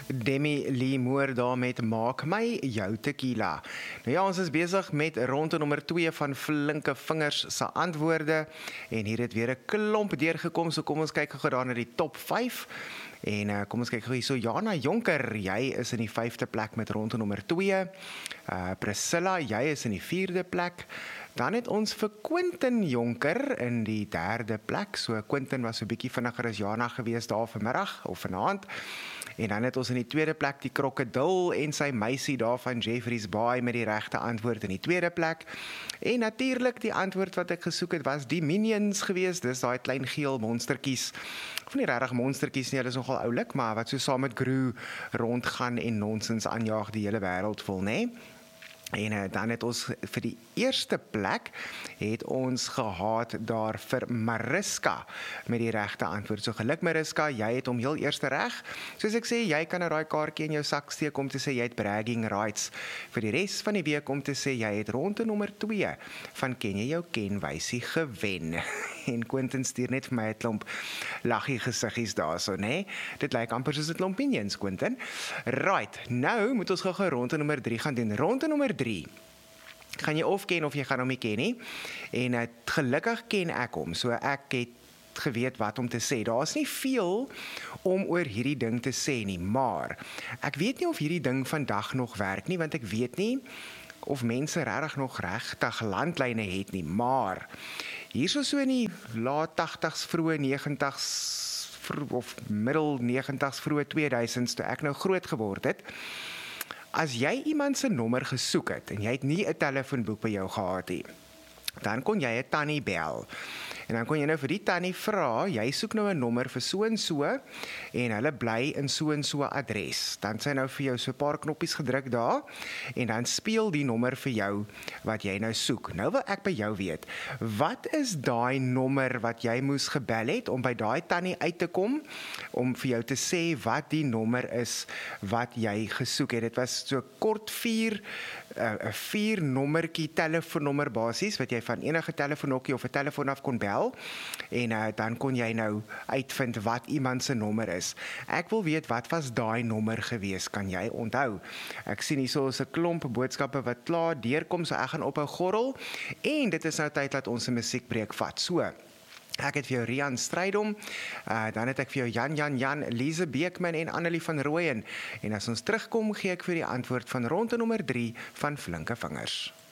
Demi Lee Moore daar met Maak My Jou Tequila. Nou ja, ons is besig met ronde nommer 2 van Flinke Vingers se antwoorde en hier het weer 'n klomp deurgekom, so kom ons kyk gou daar na die top 5. En kom ons kyk gou hier, so Jana Jonker, jy is in die 5de plek met ronde nommer 2. Priscilla, jy is in die 4de plek. Dan het ons vir Quentin Jonker in die 3de plek. So Quentin was so 'n bietjie vinniger as Jana gewees daar vanmiddag of vanaand. En dan het ons in die 2de plek die krokodil en sy meisie daar van Jeffreys Bay met die regte antwoord in die 2de plek. En natuurlik die antwoord wat ek gesoek het was die Minions gewees. Dis daai klein geel monstertjies. Of nie regtig monstertjies nie, hulle is nogal oulik, maar wat so saam met Gru rondgaan en nonsens aanjaag die hele wêreld vol, né? En dan het ons vir die eerste plek het ons gehad daar vir Mariska met die regte antwoord. So geluk Mariska, jy het hom heel eerste reg. Soos ek sê, jy kan nou daai kaartjie in jou sak steek om te sê jy het bragging rights vir die res van die week om te sê jy het ronde nommer 2 van Ken jy jou kenwysie gewen. En Quentin stuur net vir my 'n klomp laggie gesiggies daarso, né? Dit lyk amper soos 'n klomp minions, Quentin. Right, nou moet ons gou ronde nommer 3 gaan doen. Ronde nommer 3 gaan jy of ken of jy gaan hom nie ken nie. En gelukkig ken ek hom, so ek het geweet wat om te sê. Daar's nie veel om oor hierdie ding te sê nie, maar ek weet nie of hierdie ding vandag nog werk nie, want ek weet nie of mense regtig landlyne het nie, maar hierso so in die laat 80s, vroeë 90s of middel 90s, vroeë 2000s toe ek nou groot geword het. As jy iemand se nommer gesoek het en jy het nie 'n telefoonboek by jou gehad nie, dan kon jy 'n tannie bel. En dan kon jy nou vir die tannie vra, jy soek nou 'n nommer vir so en hulle bly in so en so adres. Dan sy nou vir jou so 'n paar knoppies gedruk daar en dan speel die nommer vir jou wat jy nou soek. Nou wil ek by jou weet, wat is daai nommer wat jy moes gebel het om by daai tannie uit te kom om vir jou te sê wat die nommer is wat jy gesoek het? Dit was so kort 'n 4 nommertjie telefoonnommer basies wat jy van enige telefoonhokkie of 'n telefoon af kon bel. En dan kon jy nou uitvind wat iemand se nommer is. Ek wil weet, wat was daai nommer gewees? Kan jy onthou? Ek sien hier so 'n klomp boodskappe wat klaar deurkom, so ek gaan ophou gorrel. En dit is nou tyd dat ons 'n musiekbreek vat. So, ek het vir jou Rian Strydom, dan het ek vir jou Jan, Lise Beekman en Annelie van Rooyen. En as ons terugkom, gee ek vir die antwoord van ronde nommer 3 van Flinke Vingers.